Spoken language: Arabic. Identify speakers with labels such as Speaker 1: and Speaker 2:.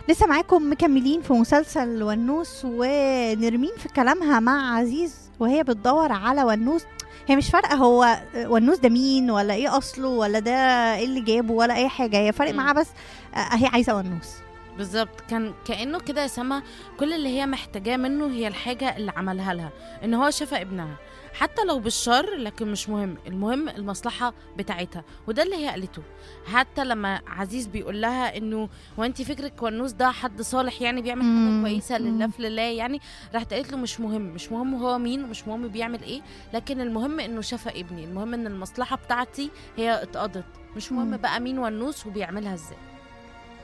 Speaker 1: لسه معاكم مكملين في مسلسل ونوس، ونرمين في كلامها مع عزيز وهي بتدور على ونوس. هي مش فارقة هو ونوس ده مين ولا ايه اصله ولا ده ايه اللي جابه ولا اي حاجة، هي فارق
Speaker 2: مم.
Speaker 1: معاها بس هي عايزة ونوس.
Speaker 2: بالظبط، كان كأنه كده يا سما كل اللي هي محتاجاه منه هي الحاجة اللي عملها لها، ان هو شفى ابنها حتى لو بالشر، لكن مش مهم، المهم المصلحة بتاعتها. وده اللي هي قالته. حتى لما عزيز بيقول لها انه وانت فكرك ونوس ده حد صالح يعني بيعمل حاجة كويسة لله في لله يعني، راحت قالت له مش مهم هو مين ومش مهم بيعمل ايه، لكن المهم انه شفى ابني، المهم ان المصلحة بتاعتي هي اتقضت، مش مهم
Speaker 1: مم.
Speaker 2: بقى مين ونوس وبيعملها ازاي.